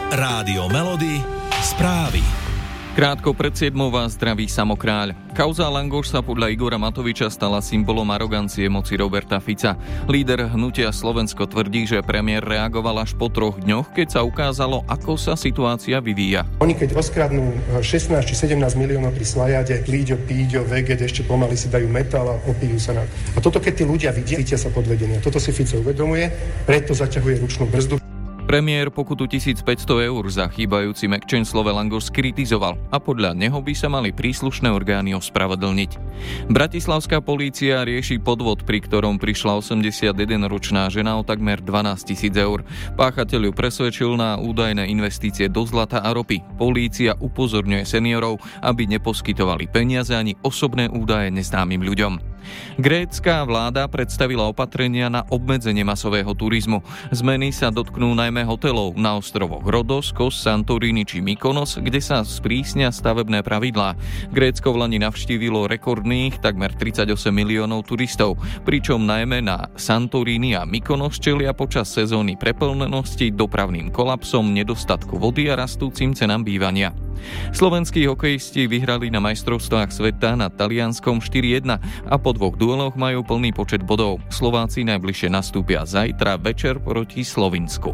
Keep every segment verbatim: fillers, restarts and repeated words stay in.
Rádio Melody, správy. Krátko pred siedmou vás zdraví Samokráľ. Kauza Langoš sa podľa Igora Matoviča stala symbolom arogancie moci Roberta Fica. Líder hnutia Slovensko tvrdí, že premiér reagoval až po troch dňoch, keď sa ukázalo, ako sa situácia vyvíja. Oni keď rozkradnú šestnásť či sedemnásť miliónov pri Slajade, Líďo, Píďo, Veget, ešte pomaly si dajú metal a opijú sa na... A toto keď tí ľudia vidia, cítia sa podvedenia. Toto si Fico uvedomuje, preto zaťahuje ručnú brzdu. Premiér pokutu tisícpäťsto eur za chýbajúci Mekčen slove Langoš skritizoval a podľa neho by sa mali príslušné orgány ospravedlniť. Bratislavská polícia rieši podvod, pri ktorom prišla osemdesiatjedenročná žena o takmer dvanásť tisíc eur. Páchateľ ju presvedčil na údajné investície do zlata a ropy. Polícia upozorňuje seniorov, aby neposkytovali peniaze ani osobné údaje neznámym ľuďom. Grécka vláda predstavila opatrenia na obmedzenie masového turizmu. Zmeny sa dotknú najmä hotelov na ostrovoch Rodos, Kos, Santorini či Mykonos, kde sa sprísnia stavebné pravidlá. Grécko v lani navštívilo rekordných takmer tridsaťosem miliónov turistov, pričom najmä na Santorini a Mykonos čelia počas sezóny preplnenosti, dopravným kolapsom, nedostatku vody a rastúcim cenám bývania. Slovenskí hokejisti vyhrali na majstrovstvách sveta nad Talianskom štyri jedna a po dvoch dueloch majú plný počet bodov. Slováci najbližšie nastúpia zajtra večer proti Slovinsku.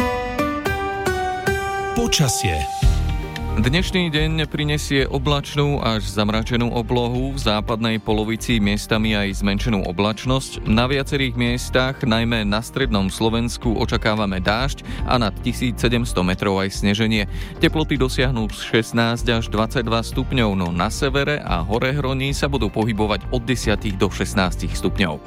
Počasie. Dnešný deň prinesie oblačnú až zamračenú oblohu, v západnej polovici miestami aj zmenšenú oblačnosť. Na viacerých miestach, najmä na strednom Slovensku, očakávame dážď a nad tisícsedemsto metrov aj sneženie. Teploty dosiahnu šestnásť až dvadsaťdva stupňov, no na severe a hore hroní sa budú pohybovať od desať do šestnásť stupňov.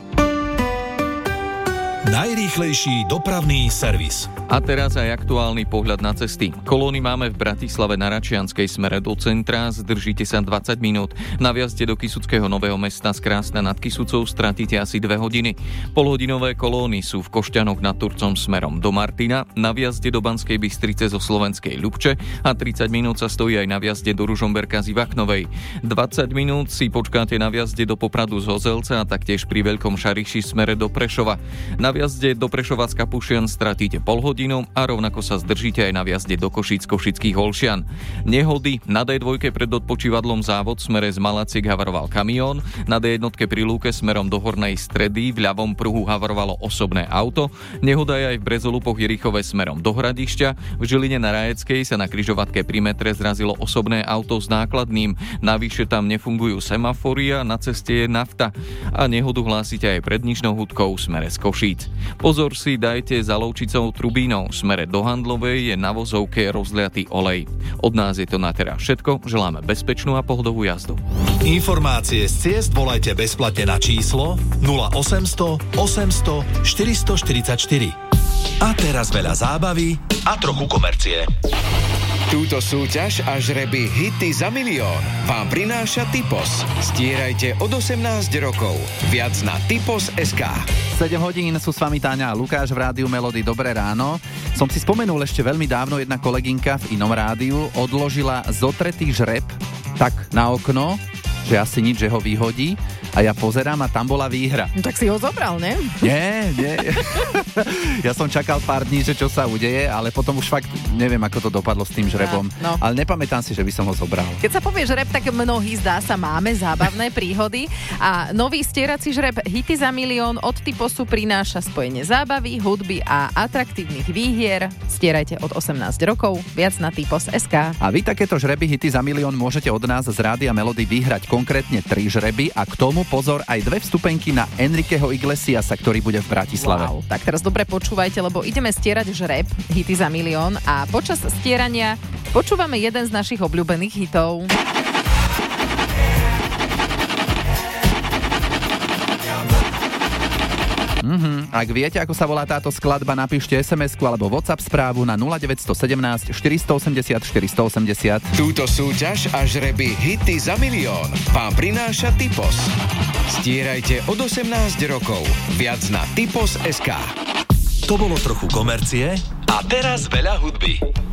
Najrýchlejší dopravný servis. A teraz aj aktuálny pohľad na cesty. Kolóny máme v Bratislave na Račianskej smere do centra, zdržíte sa dvadsať minút. Na vjazde do Kysuckého Nového Mesta z Krásna nad Kysucou stratíte asi dve hodiny. Polhodinové kolóny sú v Košťanoch nad Turcom smerom do Martina, na vjazde do Banskej Bystrice zo Slovenskej Ľubče a tridsať minút sa stojí aj na vjazde do Ružomberka z Ivachnovej. dvadsať minút si počkáte na vjazde do Popradu z Hozelca a taktiež pri Veľkom Šariši smere do Prešova. Na vjazde do Prešova z Kapušian stratíte pol hodinu a rovnako sa zdržíte aj na vjazde do Košíc Košických Olšian. Nehody: na dé dva pred odpočívadlom Závod smere z Malaciek havaroval kamión, na dé jedna pri Lúke smerom do Hornej Stredy v ľavom pruhu havarovalo osobné auto, nehoda je aj v Brezolupoch Jerichove smerom do Hradišťa, v Žiline na Rajeckej sa na križovatke pri metre zrazilo osobné auto s nákladným, navyše tam nefungujú semafory a na ceste je nafta a nehodu hlásite aj pred Nižnou Hudkou smere z Košíc. Pozor si dajte za Lovčicou Trubínou, v smere do Handlovej je na vozovke rozliatý olej. Od nás je to na teraz všetko, želáme bezpečnú a pohodovú jazdu. Informácie z ciest volajte bezplatne na číslo nula osemsto osemsto štyristoštyridsaťštyri. A teraz veľa zábavy a trochu komercie. Túto súťaž a žreby Hity za milión vám prináša Typos. Stierajte od osemnásť rokov. Viac na typos bodka es ká. sedem hodín sú s vami Táňa a Lukáš v Rádiu Melody. Dobré ráno. Som si spomenul ešte veľmi dávno, jedna kolegynka v inom rádiu odložila zotretý žreb tak na okno, že asi nič, že ho vyhodí. A ja pozerám a tam bola výhra. No, tak si ho zobral, ne? Nie, nie. Ja som čakal pár dní, že čo sa udeje, ale potom už fakt neviem, ako to dopadlo s tým žrebom. No. Ale nepamätám si, že by som ho zobral. Keď sa povie žreb, tak mnohí zdá sa máme zábavné príhody a nový stierací žreb Hity za milión od Typosu prináša spojenie zábavy, hudby a atraktívnych výhier. Stierajte od osemnásť rokov. Viac na typos bodka es ká. A vy takéto žreby Hity za milión môžete od nás z Rádia Melody vyhrať konkrétne tri žreby a k tomu pozor aj dve vstupenky na Enriqueho Iglesiasa, ktorý bude v Bratislave. Wow, tak teraz dobre počúvajte, lebo ideme stierať žreb Hity za milión a počas stierania počúvame jeden z našich obľúbených hitov. Mm-hmm. Ak viete, ako sa volá táto skladba, napíšte es em esku alebo WhatsApp správu na nula deväť jedna sedem štyri osem nula štyri osem nula. Túto súťaž a žreby Hity za milión vám prináša Typos. Stierajte od osemnásť rokov. Viac na typos bodka es ká. To bolo trochu komercie a teraz veľa hudby.